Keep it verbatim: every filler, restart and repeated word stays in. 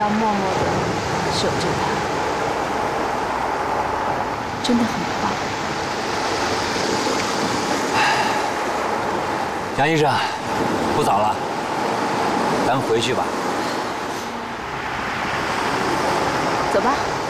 要默默的守着他，真的很棒。 杨医生，不早了，咱们回去吧。 走吧。